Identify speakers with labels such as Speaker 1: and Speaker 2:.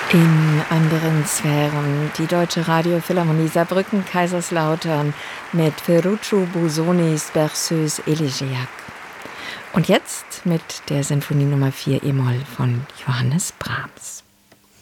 Speaker 1: In anderen Sphären, die Deutsche Radiophilharmonie Saarbrücken Kaiserslautern mit Ferruccio Busonis Berceuse Elegiac. Und jetzt mit der Sinfonie Nummer 4 E-Moll von Johannes Brahms.